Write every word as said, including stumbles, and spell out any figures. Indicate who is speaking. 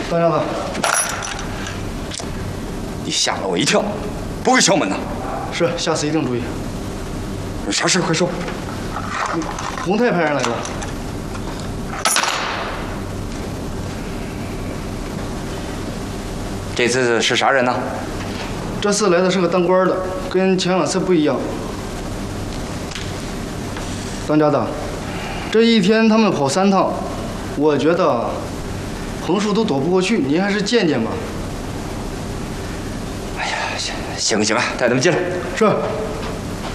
Speaker 1: 当家的，
Speaker 2: 你吓了我一跳，不会敲门呐？
Speaker 1: 是，下次一定注意。
Speaker 2: 有啥事快说。
Speaker 1: 洪泰派人来了。
Speaker 2: 这次是啥人呢？
Speaker 1: 这次来的是个当官的，跟前两次不一样。当家的，这一天他们跑三趟，我觉得横竖都躲不过去，您还是见见吧。
Speaker 2: 哎呀，行行行啊，带他们进来。
Speaker 1: 是。